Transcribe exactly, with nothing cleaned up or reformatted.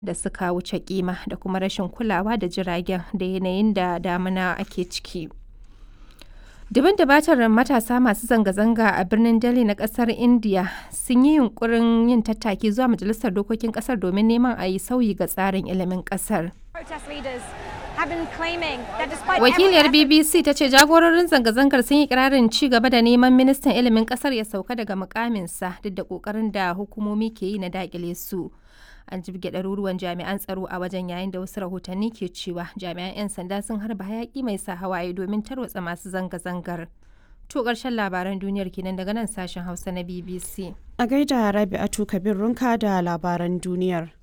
da suka wuce kima da kuma rashin kulawa da jiragen da yanayin da damuna ake ciki. Dubin dubatar matasa masu zanga-zanga a birnin Delhi na kasar India sun yi yunkurin yin tattaki zuwa majalisar dokokin kasar domin neman a yi sauyi ga tsarin ilimin kasar. Wakiliyar B B C ta ce jagororin zanga-zangar sun yi ikirarin ci gaba da neman ministan ilimin kasar ya sauka daga mukaminsa duk da kokarin da hukumomi ke yi na dakile su. An jibge ɗaruruwan jami'an tsaro a wajen yayin da wasu rahotanni ke cewa jami'an 'yan sanda sun harba hayaki mai sa hawaye domin tarwatsa masu zanga-zangar. To ƙarshen labaran duniyar kenan daga nan sashen Hausa na B B C. A gaida Rabi'atu Kabir Runka da labaran duniyar.